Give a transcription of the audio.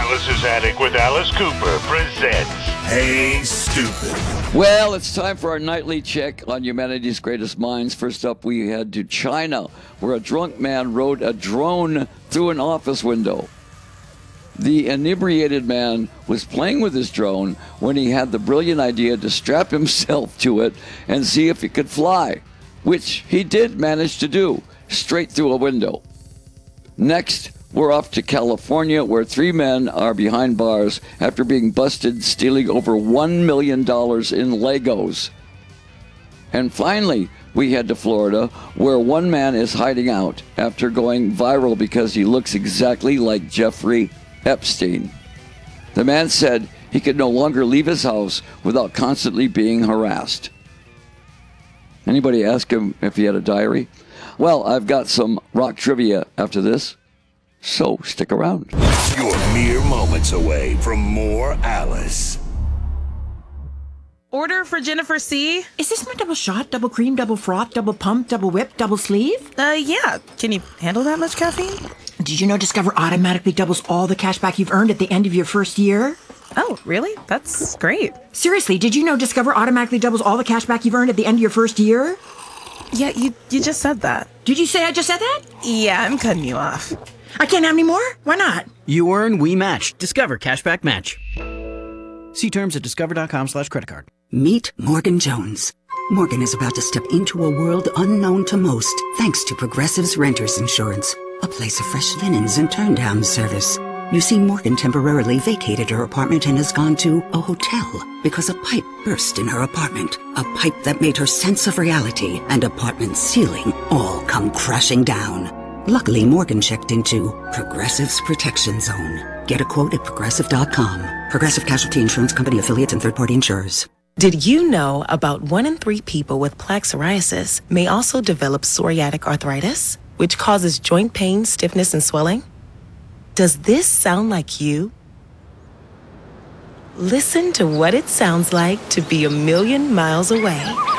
Alice's Attic with Alice Cooper presents Hey Stupid. Well, it's time for our nightly check on humanity's greatest minds. First up, we head to China, where a drunk man rode a drone through an office window. The inebriated man was playing with his drone when he had the brilliant idea to strap himself to it and see if it could fly, which he did manage to do, straight through a window. Next, we're off to California, where 3 men are behind bars after being busted stealing over $1 million in Legos. And finally, we head to Florida, where one man is hiding out after going viral because he looks exactly like Jeffrey Epstein. The man said he could no longer leave his house without constantly being harassed. Anybody ask him if he had a diary? Well, I've got some rock trivia after this, so stick around. You're mere moments away from more Alice. Order for Jennifer C. Is this my double shot, double cream, double froth, double pump, double whip, double sleeve? Yeah. Can you handle that much caffeine? Did you know Discover automatically doubles all the cash back you've earned at the end of your first year? Oh, really? That's great. Seriously, did you know Discover automatically doubles all the cash back you've earned at the end of your first year? Yeah, you just said that. Did you say I just said that? Yeah, I'm cutting you off. I can't have any more? Why not? You earn, we match. Discover Cashback Match. See terms at discover.com/creditcard. Meet Morgan Jones. Morgan is about to step into a world unknown to most, thanks to Progressive's Renters Insurance, a place of fresh linens and turn-down service. You see, Morgan temporarily vacated her apartment and has gone to a hotel because a pipe burst in her apartment. A pipe that made her sense of reality and apartment ceiling all come crashing down. Luckily, Morgan checked into Progressive's Protection Zone. Get a quote at Progressive.com. Progressive Casualty Insurance Company affiliates and third-party insurers. Did you know about 1 in 3 people with plaque psoriasis may also develop psoriatic arthritis, which causes joint pain, stiffness, and swelling? Does this sound like you? Listen to what it sounds like to be a million miles away.